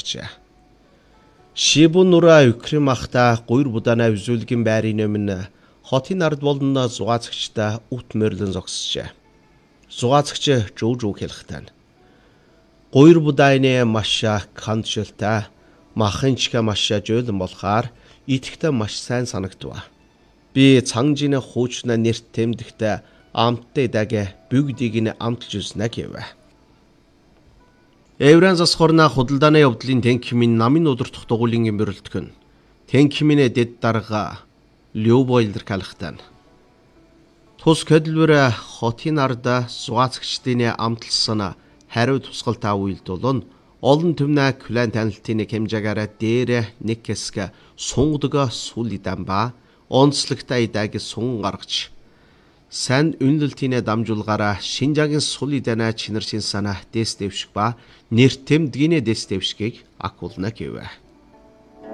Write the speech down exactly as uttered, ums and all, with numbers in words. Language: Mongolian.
болжээ. Шибун нураа Украимахта гуйр будаана үзүүлгийн байрын өмнө хотын ард болон зугаацагчтай ут мөрлөн зогсжээ. Зугаацагч жуу жуу хэлэхтэн. Гуйр будааны маша кандшилтай махынчка маша жөөлөн болохоор итгэхдээ маш сайн санагдав. Би цангжины хуучна нэрт тэмдэгтээ амттай дагэ бүгдийг нь амталж үзнэ гэв. Евран засхорна худалдааны явдлын тэнхимийн намын удирдах дугуулын имбэрлэлтгэн. Тэнхимийн дэд дарга Любойлдер калхтан. Тус көдлбөр хотын арда зугаацагчдын амталсан хариу тусгалтаа үйлдүүлэн олон түмнэ клан танилтын хэмжээгээр дээр нэг хэсэг сунгадгаа сүлидан ба онцлогтой идэг сун гаргаж сан үнэлтийн дамжуулгаараа Шинжаагийн сүлидэнэ чинэршин санаа дэс дэвшиг ба нэр тэмдгийн дэс дэвшгийг акулна гэв.